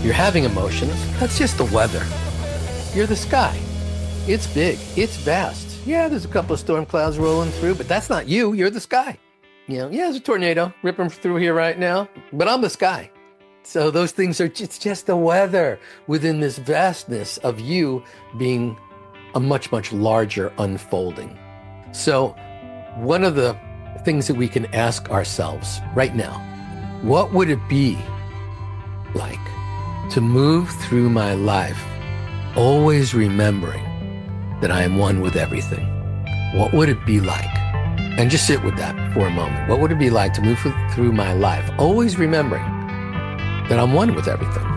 You're having emotions. That's just the weather. You're the sky. It's big. It's vast. Yeah, there's a couple of storm clouds rolling through, but that's not you. You're the sky. Yeah, there's a tornado ripping through here right now, but I'm the sky. So those things it's just the weather within this vastness of you being a much, much larger unfolding. So one of the things that we can ask ourselves right now, what would it be like to move through my life always remembering that I am one with everything? What would it be like? And just sit with that for a moment. What would it be like to move through my life always remembering that I'm one with everything?